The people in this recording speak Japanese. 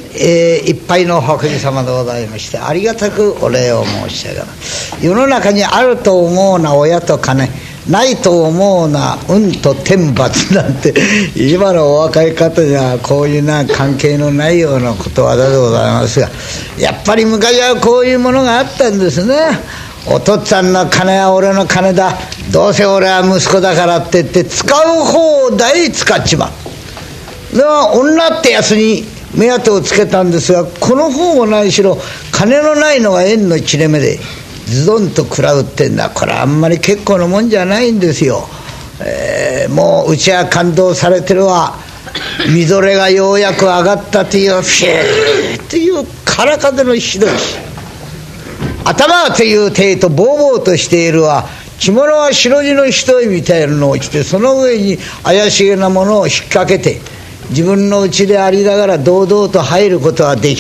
いっぱいのお国様でございまして、ありがたくお礼を申し上げます。世の中にあると思うな親と金、ないと思うな運と天罰なんて、今のお若い方にはこういう関係のないようなことわざでございますが、やっぱり昔はこういうものがあったんですね。お父っつぁんの金は俺の金だ、どうせ俺は息子だからって言って使う放題使っちまう。では女ってやつに目当てをつけたんですが、この方もないしろ金のないのが縁の切れ目でズドンと食らうってんだ。これはあんまり結構なもんじゃないんですよ。もううちは感動されてるわ。みぞれがようやく上がったというフィーという空風のひどい頭という体とボーボーとしているわ。着物は白地の一重みたいなのを着て、その上に怪しげなものを引っ掛けて、自分の家でありながら堂々と入ることはでき